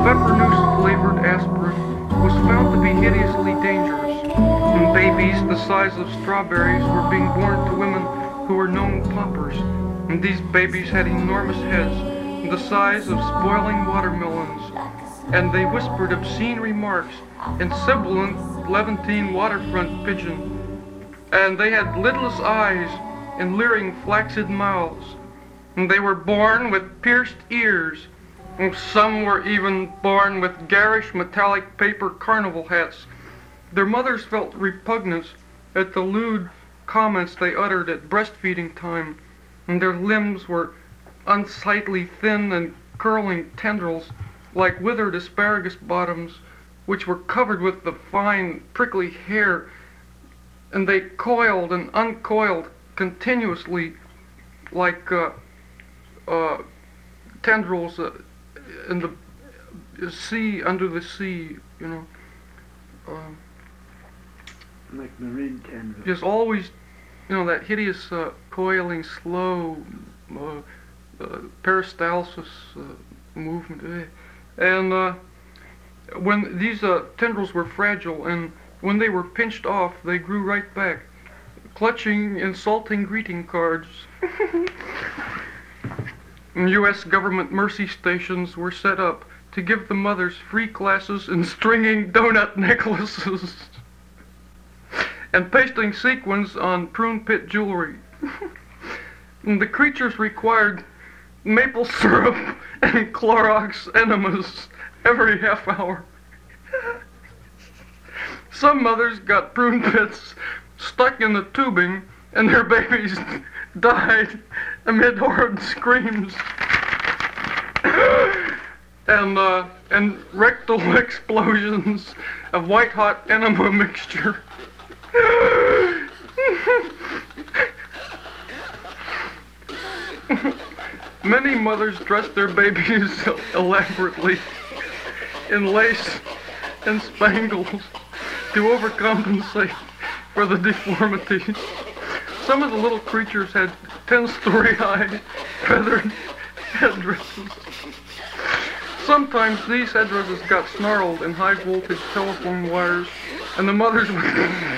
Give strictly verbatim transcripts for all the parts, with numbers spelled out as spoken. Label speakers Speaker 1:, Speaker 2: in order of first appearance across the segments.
Speaker 1: pepper-noose-flavored aspirin was found to be hideously dangerous, and babies the size of strawberries were being born to women who were known paupers, and these babies had enormous heads, the size of spoiling watermelons, and they whispered obscene remarks in sibilant Levantine waterfront pidgin, and they had lidless eyes and leering flaccid mouths, and they were born with pierced ears, and some were even born with garish metallic paper carnival hats. Their mothers felt repugnance at the lewd comments they uttered at breastfeeding time, and their limbs were unsightly thin and curling tendrils like withered asparagus bottoms, which were covered with the fine prickly hair, and they coiled and uncoiled continuously like uh, uh, tendrils uh, in the sea, under the sea, you know. Uh,
Speaker 2: like marine tendrils.
Speaker 1: Just always, you know, that hideous uh, coiling, slow uh, uh, peristalsis uh, movement. And uh, when these uh, tendrils were fragile, and when they were pinched off, they grew right back, clutching insulting greeting cards. U S government mercy stations were set up to give the mothers free classes in stringing donut necklaces and pasting sequins on prune pit jewelry. And the creatures required maple syrup and Clorox enemas every half hour. Some mothers got prune pits stuck in the tubing, and their babies died amid horrid screams and uh, and rectal explosions of white-hot enema mixture. Many mothers dressed their babies elaborately in lace and spangles to overcompensate for the deformities. Some of the little creatures had ten-story high feathered headdresses. Sometimes these headdresses got snarled in high-voltage telephone wires, and the mothers would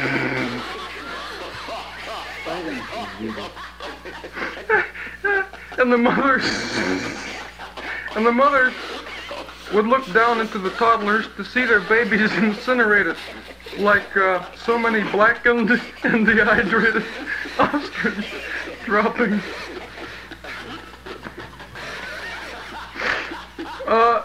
Speaker 1: and the mothers and the mothers would look down into the toddlers to see their babies incinerated, like uh, so many blackened and dehydrated ostrich droppings. Uh,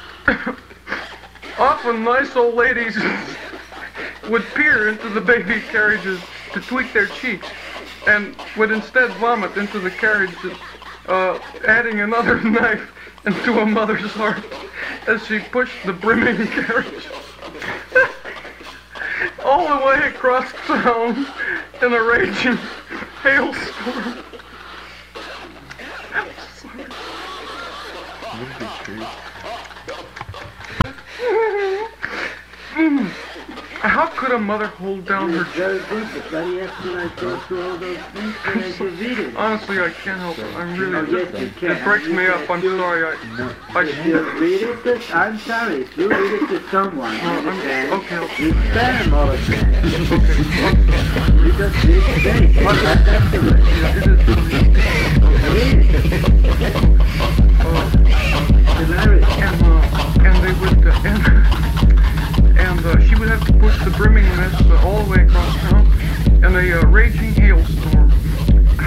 Speaker 1: often nice old ladies would peer into the baby carriages to tweak their cheeks, and would instead vomit into the carriage, uh, adding another knife into a mother's heart as she pushed the brimming carriage all the way across town in a raging hailstorm. Mm. How could a mother hold down her
Speaker 2: child?
Speaker 1: Honestly, I can't help it. I'm really.
Speaker 2: Oh, yes, you can.
Speaker 1: It breaks me up. I'm sorry. I.
Speaker 2: No.
Speaker 1: I
Speaker 2: If you read it to, I'm sorry. If you read it to someone,
Speaker 1: No, I'm-
Speaker 2: understand?
Speaker 1: okay, okay.
Speaker 2: You spare them all of that.
Speaker 1: Okay.
Speaker 2: You just read it today. What is that to it? Read it. Hilarious.
Speaker 1: And uh, and they would uh, and and uh, she would have to push the brimming mess uh, all the way across town in a uh, raging hailstorm.